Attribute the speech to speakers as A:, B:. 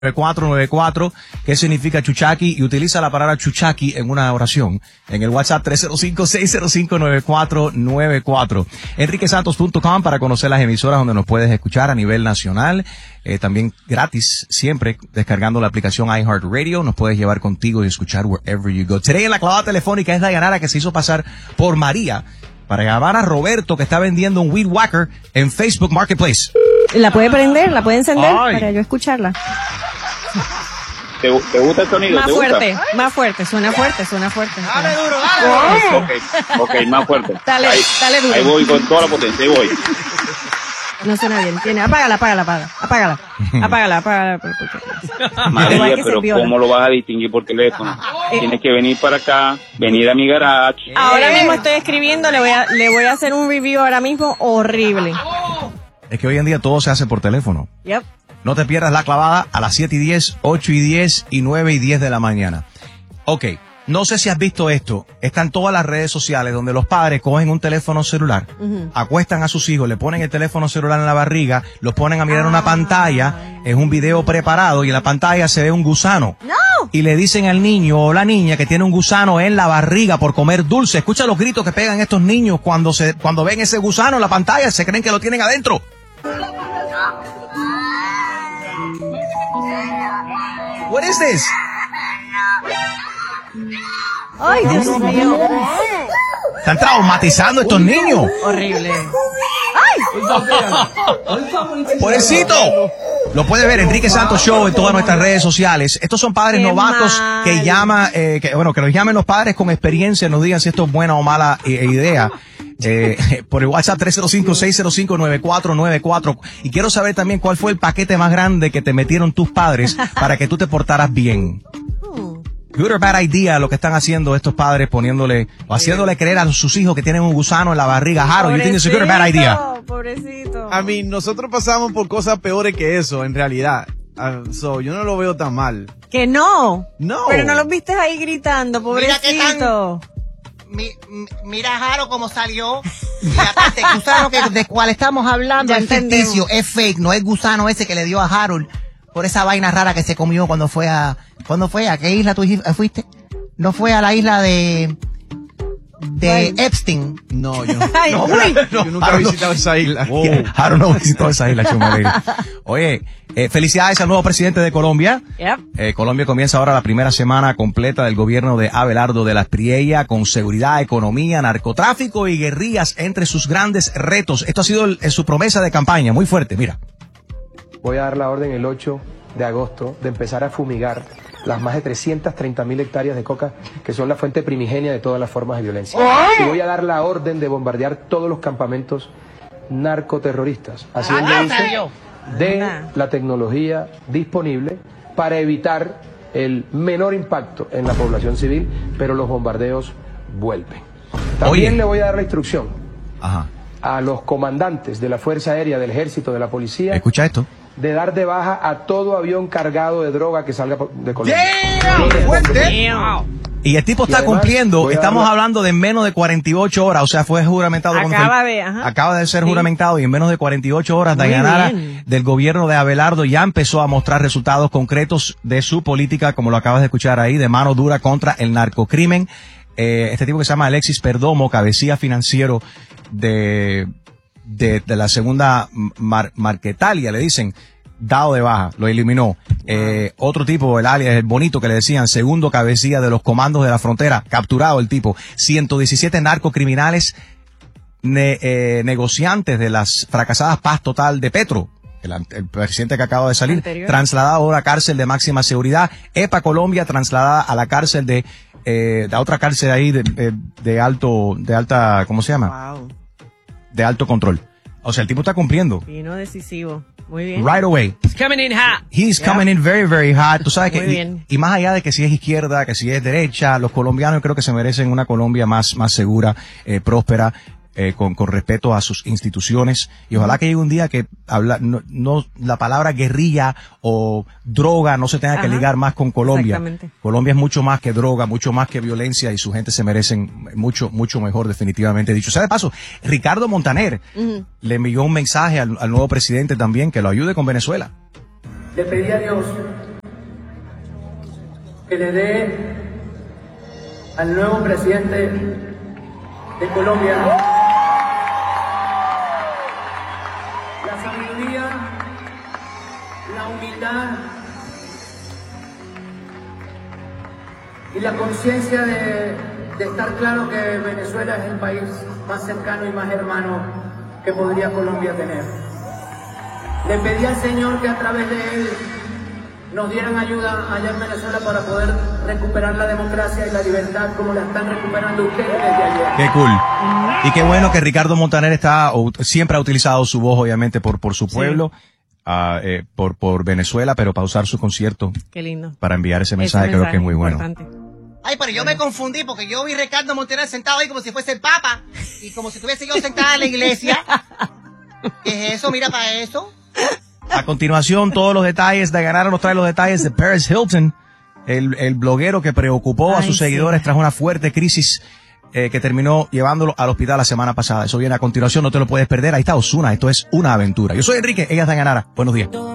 A: 9494, que significa chuchaqui, y utiliza la palabra chuchaqui en una oración en el WhatsApp 305-605-9494. enriquesantos.com para conocer las emisoras donde nos puedes escuchar a nivel nacional, también gratis, siempre descargando la aplicación iHeartRadio. Nos puedes llevar contigo y escuchar wherever you go. Today en la clavada telefónica es Dayanara, que se hizo pasar por María para llamar a Roberto, que está vendiendo un Weed Whacker en Facebook Marketplace.
B: ¿La puede prender? ¿La puede encender? Para yo escucharla.
C: ¿Te gusta el sonido?
B: Más fuerte, más fuerte, suena fuerte.
A: Dale duro, dale.
C: Ok, más fuerte.
B: Dale duro.
C: Ahí voy con toda la potencia, ahí voy.
B: No suena bien. Apágala.
C: María, pero ¿cómo lo vas a distinguir por teléfono? Tienes que venir para acá, venir a mi garage.
B: Ahora mismo estoy escribiendo, le voy a hacer un review ahora mismo horrible.
A: Es que hoy en día todo se hace por teléfono.
B: Yep.
A: No te pierdas la clavada a las 7:10, 8:10 y 9:10 de la mañana. Ok, no sé si has visto esto. Están todas las redes sociales donde los padres cogen un teléfono celular, acuestan a sus hijos, le ponen el teléfono celular en la barriga, los ponen a mirar una pantalla, es un video preparado y en la pantalla se ve un gusano.
B: ¡No!
A: Y le dicen al niño o la niña que tiene un gusano en la barriga por comer dulce. Escucha los gritos que pegan estos niños cuando ven ese gusano en la pantalla, se creen que lo tienen adentro. What is this?
B: Ay, Dios mío.
A: Están traumatizando a estos niños.
B: Horrible.
A: ¡Pobrecito! Lo puede ver Enrique Santos Show en todas nuestras redes sociales. Estos son padres novatos que que los llamen los padres con experiencia, nos digan si esto es buena o mala idea. Por el WhatsApp 305-605-9494. Y quiero saber también cuál fue el paquete más grande que te metieron tus padres para que tú te portaras bien. Good or bad idea lo que están haciendo estos padres, haciéndole creer a sus hijos que tienen un gusano en la barriga. Harold, you think it's a good or bad idea?
B: Pobrecito.
D: Nosotros pasamos por cosas peores que eso, en realidad. Yo no lo veo tan mal.
B: Que no.
D: No.
B: Pero no los viste ahí gritando, pobrecito.
E: Mira, Jaro, cómo salió. Fíjate, tú sabes de cuál estamos hablando.
B: Ya
E: Es
B: entendemos.
E: ficticio, es fake, no es gusano ese que le dio a Harold por esa vaina rara que se comió cuando fue a... ¿Cuándo fue? ¿A qué isla tú fuiste? ¿No fue a la isla de Epstein?
D: No, yo
B: Ay,
D: yo nunca he visitado esa isla.
A: Harold no visitó esa isla, Chumaleri. Oye, felicidades al nuevo presidente de Colombia.
B: Yep.
A: Colombia comienza ahora la primera semana completa del gobierno de Abelardo de la Espriella, con seguridad, economía, narcotráfico y guerrillas entre sus grandes retos. Esto ha sido su promesa de campaña, muy fuerte, mira.
F: Voy a dar la orden el 8 de agosto de empezar a fumigar las más de 330.000 hectáreas de coca que son la fuente primigenia de todas las formas de violencia. Y voy a dar la orden de bombardear todos los campamentos narcoterroristas, haciendo uso de la tecnología disponible para evitar el menor impacto en la población civil, pero los bombardeos vuelven. También le voy a dar la instrucción a los comandantes de la Fuerza Aérea, del Ejército, de la Policía.
A: Escucha esto.
F: De dar de baja a todo avión cargado de droga que salga de Colombia.
A: Y el tipo está
F: además,
A: cumpliendo, estamos hablando de menos de 48 horas, o sea, fue juramentado. Acaba de ser juramentado y en menos de 48 horas, Dayanara, del gobierno de Abelardo, ya empezó a mostrar resultados concretos de su política, como lo acabas de escuchar ahí, de mano dura contra el narcocrimen. Este tipo que se llama Alexis Perdomo, cabecilla financiero de la segunda Marquetalia, le dicen, dado de baja, lo eliminó. Otro tipo, el alias, el bonito que le decían, segundo cabecilla de los comandos de la frontera, capturado el tipo. 117 narcocriminales negociantes de las fracasadas paz total de Petro, el presidente que acaba de salir, trasladado a una cárcel de máxima seguridad. EPA Colombia trasladada a la cárcel de otra cárcel ahí de alta, ¿cómo se llama?
B: Wow.
A: De alto control. O sea, el tipo está cumpliendo.
B: Vino decisivo. Muy bien.
A: Right away.
B: He's coming in hot.
A: He's coming in very, very hot. Tú sabes
B: Muy
A: que,
B: bien.
A: y más allá de que si es izquierda, que si es derecha, los colombianos creo que se merecen una Colombia más segura, próspera, con respeto a sus instituciones. Y ojalá que llegue un día que la palabra guerrilla o droga no se tenga que ligar más con Colombia.
B: Exactamente.
A: Colombia es mucho más que droga, mucho más que violencia, y su gente se merecen mucho mejor, definitivamente dicho. O sea, de paso, Ricardo Montaner le envió un mensaje al nuevo presidente también, que lo ayude con Venezuela.
G: Le pedí a Dios que le dé al nuevo presidente de Colombia la sabiduría, la humildad y la conciencia de estar claro que Venezuela es el país más cercano y más hermano que podría Colombia tener. Le pedí al Señor que a través de él nos dieran ayuda allá en Venezuela para poder recuperar la democracia y la libertad como la están recuperando ustedes desde ayer.
A: Qué cool. Y qué bueno que Ricardo Montaner siempre ha utilizado su voz, obviamente, por su pueblo, por Venezuela, pero para usar su concierto.
B: Qué lindo.
A: Para enviar ese mensaje, creo que es muy bueno.
E: Ay, pero yo me confundí porque yo vi a Ricardo Montaner sentado ahí como si fuese el Papa y como si estuviese yo sentada en la iglesia. ¿Qué es eso? Mira para eso.
A: A continuación, todos los detalles. Dayanara nos trae los detalles de Paris Hilton, el bloguero que preocupó a sus seguidores tras una fuerte crisis que terminó llevándolo al hospital la semana pasada. Eso viene a continuación, no te lo puedes perder. Ahí está Ozuna, esto es una aventura. Yo soy Enrique, ella es Dayanara. Buenos días.